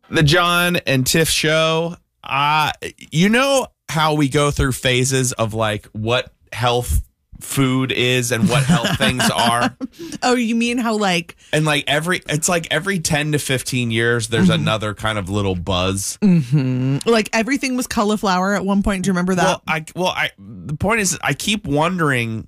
The John and Tiff Show. You know how we go through phases of like what health food is and what health things are? Oh, you mean how like... And like every 10 to 15 years, there's another kind of little buzz. Mm-hmm. Like everything was cauliflower at one point. Do you remember that? The point is, I keep wondering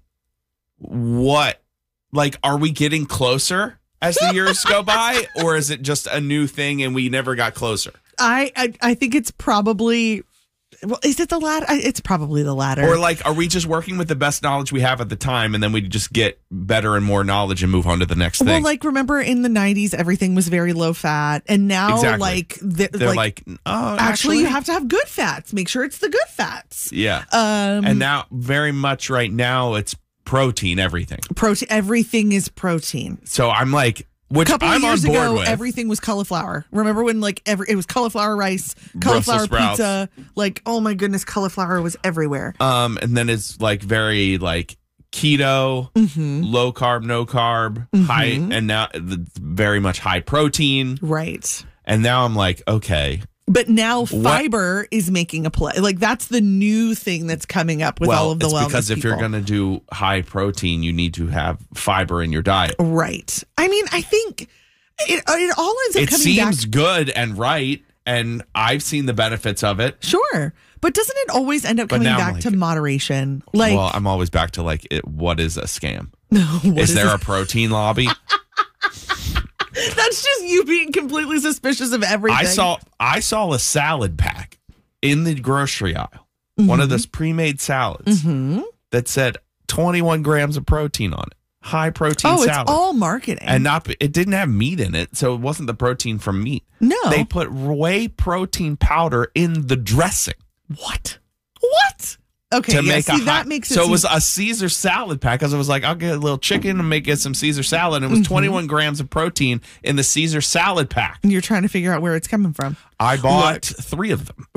are we getting closer as the years go by, or is it just a new thing and we never got closer? I think it's probably... Well, is it the latter? It's probably the latter. Or like, are we just working with the best knowledge we have at the time, and then we just get better and more knowledge and move on to the next thing? Well, like, remember in the 90s, everything was very low fat, and now like they're like, oh, actually, you have to have good fats. Make sure it's the good fats. Yeah. And now, very much right now, it's protein. Everything. Everything is protein. So I'm like. Which I'm on board with. Everything was cauliflower. Remember when it was cauliflower rice, cauliflower pizza? Like, oh my goodness, cauliflower was everywhere. And then it's like very like keto, low carb, no carb, high, and now very much high protein. Right. And now I'm like, okay. But now fiber is making a play. Like that's the new thing that's coming up with all of the wellness because if you're going to do high protein, you need to have fiber in your diet. Right. I mean, I think it all ends up coming back. It seems good and right, and I've seen the benefits of it. Sure. But doesn't it always end up coming back to moderation? Like, well, I'm always back to like, what is a scam? Is there a protein lobby? That's just you being completely suspicious of everything. I saw a salad pack in the grocery aisle, one of those pre-made salads that said 21 grams of protein on it. High protein salad. Oh, it's all marketing. And it didn't have meat in it, so it wasn't the protein from meat. No. They put whey protein powder in the dressing. What? That Okay, makes it. So it was a Caesar salad pack, because I was like, I'll get a little chicken and make it some Caesar salad. And it was 21 grams of protein in the Caesar salad pack. And you're trying to figure out where it's coming from. I bought 3 of them.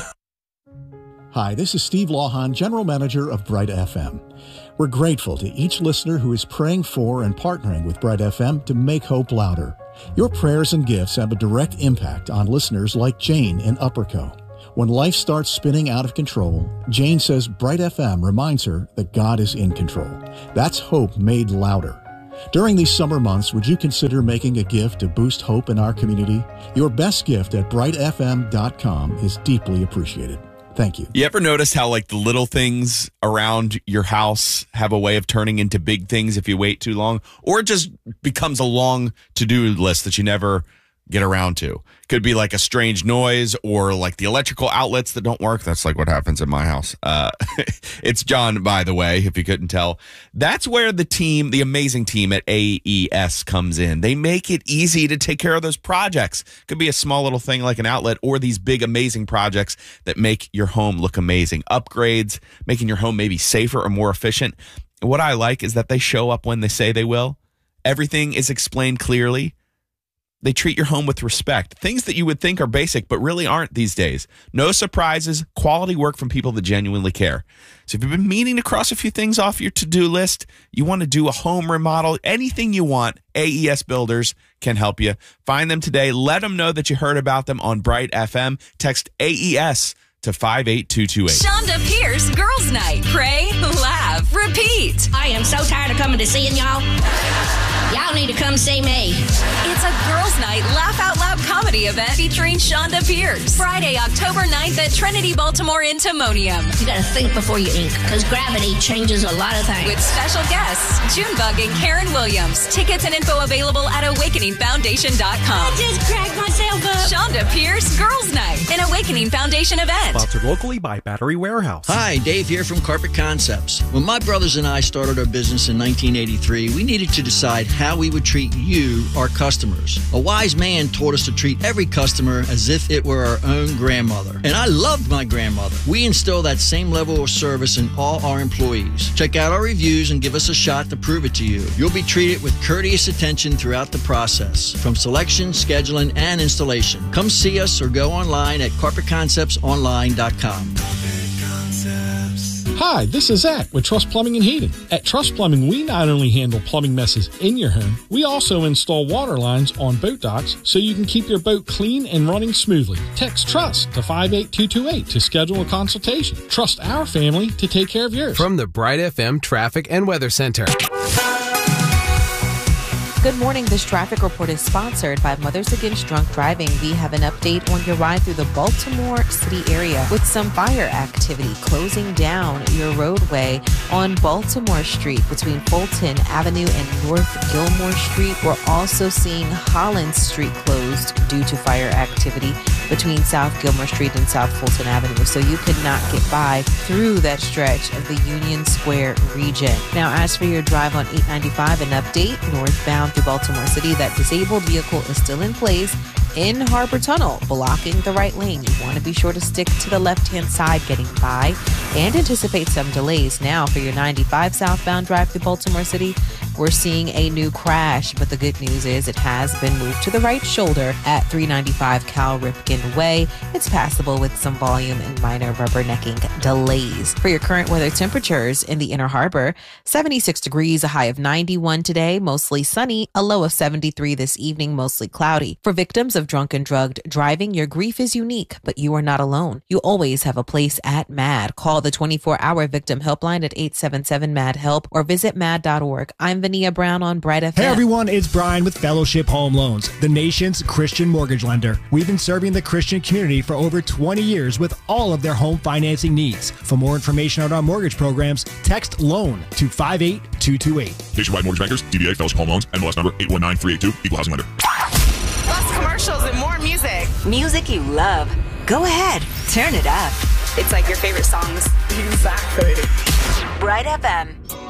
Hi, this is Steve Lawhon, General Manager of Bright FM. We're grateful to each listener who is praying for and partnering with Bright FM to make hope louder. Your prayers and gifts have a direct impact on listeners like Jane in Upperco. When life starts spinning out of control, Jane says Bright FM reminds her that God is in control. That's hope made louder. During these summer months, would you consider making a gift to boost hope in our community? Your best gift at brightfm.com is deeply appreciated. Thank you. You ever notice how like the little things around your house have a way of turning into big things if you wait too long? Or it just becomes a long to-do list that you never get around to. Could be like a strange noise or like the electrical outlets that don't work. That's like what happens in my house. It's John, by the way, if you couldn't tell. That's where the amazing team at AES comes in. They make it easy to take care of those projects. Could be a small little thing like an outlet, or these big amazing projects that make your home look amazing. Upgrades, making your home maybe safer or more efficient. What I like is that they show up when they say they will. Everything is explained clearly. They treat your home with respect. Things that you would think are basic, but really aren't these days. No surprises, quality work from people that genuinely care. So if you've been meaning to cross a few things off your to-do list, you want to do a home remodel, anything you want, AES Builders can help you. Find them today. Let them know that you heard about them on Bright FM. Text AES to 58228. Shonda Pierce Girls Night. Pray, laugh, repeat. I am so tired of coming to seeing y'all. Y'all need to come see me. It's a Girls Night Laugh Out Loud comedy event featuring Shonda Pierce. Friday, October 9th at Trinity Baltimore in Timonium. You gotta think before you ink, because gravity changes a lot of things. With special guests, Junebug and Karen Williams. Tickets and info available at awakeningfoundation.com. I just cracked myself up. Shonda Pierce Girls Night, an Awakening Foundation event. Sponsored locally by Battery Warehouse. Hi, Dave here from Carpet Concepts. When my brothers and I started our business in 1983, we needed to decide how we would treat you, our customers. A wise man taught us to treat every customer as if it were our own grandmother. And I loved my grandmother. We instill that same level of service in all our employees. Check out our reviews and give us a shot to prove it to you. You'll be treated with courteous attention throughout the process, from selection, scheduling, and installation. Come see us or go online at carpetconceptsonline.com. Hi, this is Zach with Trust Plumbing and Heating. At Trust Plumbing, we not only handle plumbing messes in your home, we also install water lines on boat docks so you can keep your boat clean and running smoothly. Text TRUST to 58228 to schedule a consultation. Trust our family to take care of yours. From the Bright FM Traffic and Weather Center. Good morning. This traffic report is sponsored by Mothers Against Drunk Driving. We have an update on your ride through the Baltimore City area with some fire activity closing down your roadway on Baltimore Street between Fulton Avenue and North Gilmore Street. We're also seeing Holland Street closed due to fire activity between South Gilmore Street and South Fulton Avenue. So you could not get by through that stretch of the Union Square region. Now, as for your drive on 895, an update northbound through Baltimore City, that disabled vehicle is still in place in Harbor Tunnel, blocking the right lane. You want to be sure to stick to the left-hand side getting by and anticipate some delays. Now, for your 95 southbound drive through Baltimore City, we're seeing a new crash, but the good news is it has been moved to the right shoulder at 395 Cal Ripken Way. It's passable with some volume and minor rubbernecking delays. For your current weather temperatures in the Inner Harbor, 76 degrees, a high of 91 today, mostly sunny, a low of 73 this evening, mostly cloudy. For victims of drunk and drugged driving, your grief is unique, but you are not alone. You always have a place at MAD. Call the 24-hour victim helpline at 877-MAD-HELP or visit mad.org. I'm Vania Brown on Bright FM. Hey everyone, it's Brian with Fellowship Home Loans, the nation's Christian mortgage lender. We've been serving the Christian community for over 20 years with all of their home financing needs. For more information on our mortgage programs, text LOAN to 58228. Nationwide Mortgage Bankers, DBA Fellowship Home Loans, NMLS number 819382, Equal Housing Lender. Less commercials and more music. Music you love. Go ahead, turn it up. It's like your favorite songs. Exactly. Bright FM.